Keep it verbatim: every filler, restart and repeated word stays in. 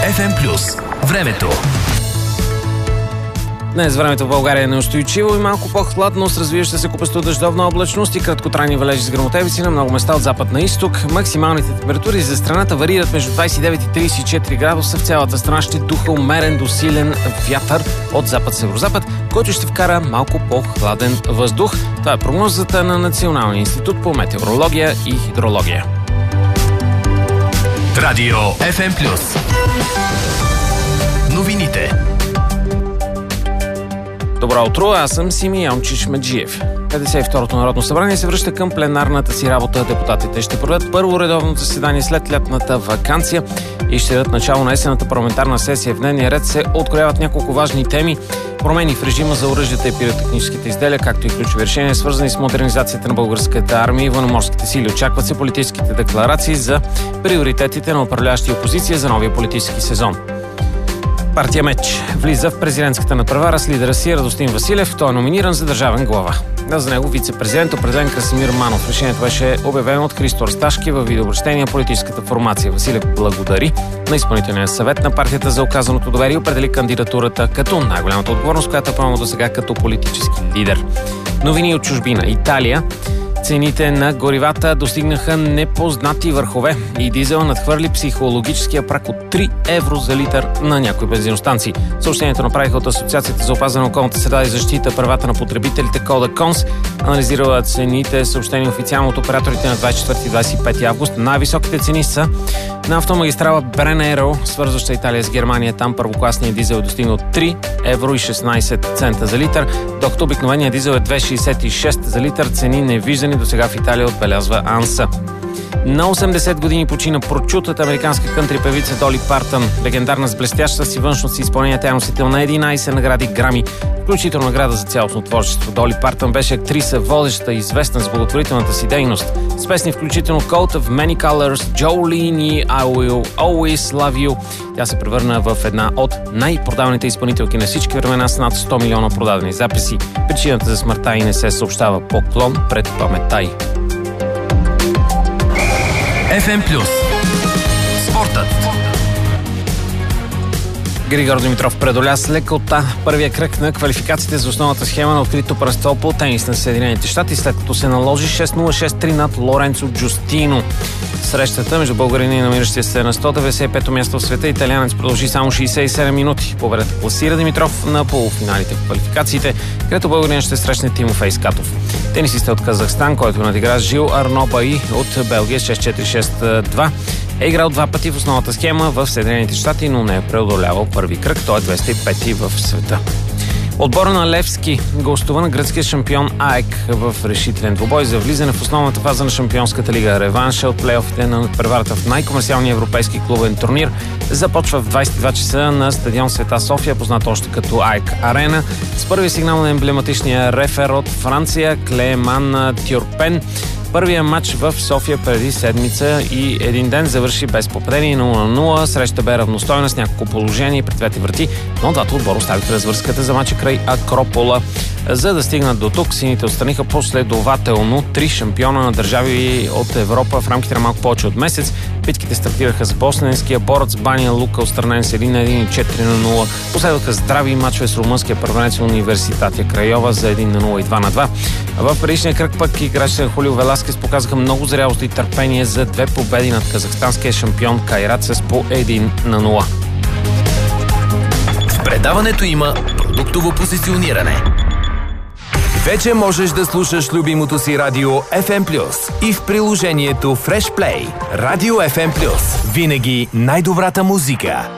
еф ем плюс. Времето. Днес времето в България е неустойчиво и малко по-хладно с развиваща се купесто дъждовна облачност и краткотрайни валежи с гръмотевици на много места от запад на изток. Максималните температури за страната варират между двадесет и девет и тридесет и четири градуса. В цялата страна ще духа умерен до силен вятър от запад-северозапад, който ще вкара малко по-хладен въздух. Това е прогнозата на Националния институт по метеорология и хидрология. Радио еф ем плюс. Новините. Добро утро, аз съм Сими Йончич Меджиев. петдесет и второто Народно събрание се връща към пленарната си работа. Депутатите ще проведат първо редовно заседание след лятната ваканция и ще дадат начало на есенната парламентарна сесия. В дневния ред се открояват няколко важни теми. Промени в режима за оръжията и пиротехническите изделия, както и ключови решения, свързани с модернизацията на българската армия и военноморските сили. Очакват се политическите декларации за приоритетите на управляващи опозиция за новия политически сезон. Партия МЕЧ влиза в президентската надпревара с лидера си Радостин Василев. Той е номиниран за държавен глава. А за него вице-президент определен Красимир Манов. Решението беше обявено от Христо Расташки във видеообращение на политическата формация. Василев благодари на изпълнителния съвет на партията за оказаното доверие и определи кандидатурата като най-голямата отговорност, която е поемала до сега като политически лидер. Новини от чужбина. Италия. Цените на горивата достигнаха непознати върхове и дизел надхвърли психологическия праг от три евро за литър на някои бензиностанции. Съобщението направиха от Асоциацията за опазване на околната среда и защита правата на потребителите Кода Конс. Анализирала цените, съобщени официално от операторите на двадесет и четвърти и двадесет и пети август. Най-високите цени са на автомагистрала Бренеро, свързваща Италия с Германия. Там първокласният дизел достигна от три евро и шестнадесет цента за литър, докато обикновеният дизел е две шестдесет и шест за литър. Цени невиждани до сега в Италия, отбелязва АНСА. На осемдесет години почина прочутата американска кънтри певица Доли Партън. Легендарна с блестяща си външност и изпълнение, тя е носител на единадесет награди Грами, включително награда за цялостно творчество. Доли Партън беше актриса, водеща и известна с благотворителната си дейност. С песни включително Coat of Many Colors, Jolene и I Will Always Love You. Тя се превърна в една от най-продаваните изпълнителки на всички времена с над сто милиона продадени записи. Причината за смъртта и не се съобщава. Поклон пред паметта й. еф ем плюс. Спортът. Григор Димитров преодоля с лекота първия кръг на квалификациите за основната схема на открито първенство по тенис на Съединените щати, след като се наложи шест нула шест три над Лоренцо Джустино. Срещата между българина и намиращия се на сто деветдесет и пето място в света италианец продължи само шейсет и седем минути. Победата класира Димитров на полуфиналите в квалификациите, където българин ще срещне Тимофей Скатов. Тенисистът от Казахстан, който надигра Жил Арно Баи от Белгия шест четири шест два, е играл два пъти в основната схема в Съединените щати, но не е преодолявал първи кръг. Той е двеста и пети в света. Отбора на Левски гостува на гръцкия шампион АЕК в решителен двубой за влизане в основната фаза на Шампионската лига. Реванша от плейофите на преварата в най-комерциалния европейски клубен турнир започва в двадесет и два часа на стадион Света София, познат още като АЕК Арена, с първи сигнал на емблематичния рефер от Франция Клеман Тюрпен. Първият матч в София преди седмица и един ден завърши без попадение нула на нула. Среща бе равностойна с няколко положения при двете врати, но двата отбора оставиха развърската за мача край Акропола. За да стигнат до тук, сините отстраниха последователно три шампиона на държави от Европа в рамките на малко повече от месец. Битките стартираха с босненския Борец Баня Лука, отстранен с един на един и четири на нула. Последваха здрави мачове с румънския първенец Университатия Крайова за един на нула и два на два. В предишния кръг пък играчите на Хулио Веласкес показаха много зрялост и търпение за две победи над казахстанския шампион Кайрацес по един на нула. В предаването има продуктово позициониране. Вече можеш да слушаш любимото си радио еф ем плюс и в приложението Fresh Play. Радио еф ем плюс. Винаги най-добрата музика.